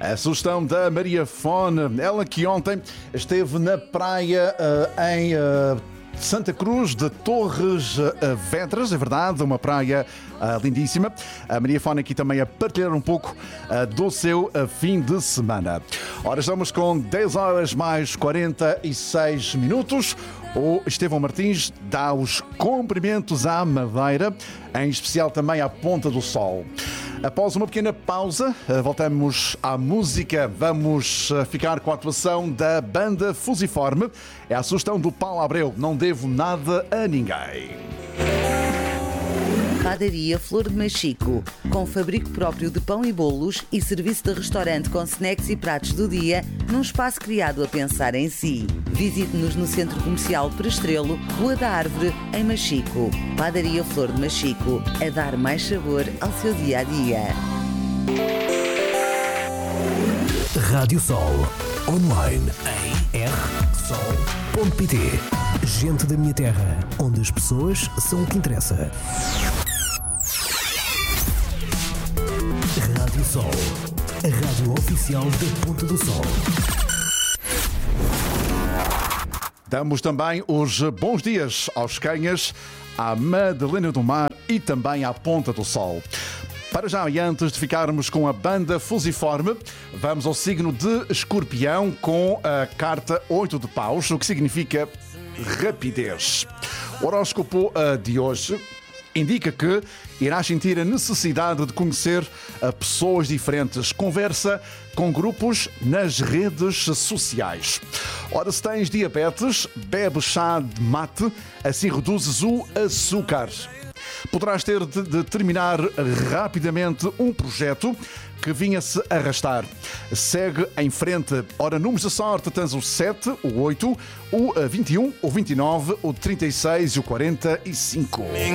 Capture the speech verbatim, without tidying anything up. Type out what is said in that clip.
A sugestão da Maria Fone, ela que ontem esteve na praia uh, em uh, Santa Cruz de Torres uh, Vedras, é verdade, uma praia uh, lindíssima. A Maria Fone aqui também a partilhar um pouco uh, do seu uh, fim de semana. Ora, estamos com dez horas mais quarenta e seis minutos. O Estevão Martins dá os cumprimentos à Madeira, em especial também à Ponta do Sol. Após uma pequena pausa, voltamos à música. Vamos ficar com a atuação da banda Fusiforme. É a sugestão do Paulo Abreu. Não devo nada a ninguém. Padaria Flor de Machico, com fabrico próprio de pão e bolos e serviço de restaurante com snacks e pratos do dia, num espaço criado a pensar em si. Visite-nos no Centro Comercial Prestrelo, Rua da Árvore, em Machico. Padaria Flor de Machico, a dar mais sabor ao seu dia-a-dia. Rádio Sol, online em r sol ponto p t. Gente da minha terra, onde as pessoas são o que interessa. Rádio Sol, a rádio oficial da Ponta do Sol. Damos também os bons dias aos Canhas, à Madalena do Mar e também à Ponta do Sol. Para já, e antes de ficarmos com a banda Fusiforme, vamos ao signo de Escorpião com a carta oito de paus, o que significa rapidez. O horóscopo de hoje indica que irás sentir a necessidade de conhecer pessoas diferentes. Conversa com grupos nas redes sociais. Ora, se tens diabetes, bebe chá de mate, assim reduzes o açúcar. Poderás ter de, de terminar rapidamente um projeto que vinha-se arrastar. Segue em frente. Ora, números da sorte, tens o sete, o oito, o vinte e um, o vinte e nove, o trinta e seis e o quarenta e cinco.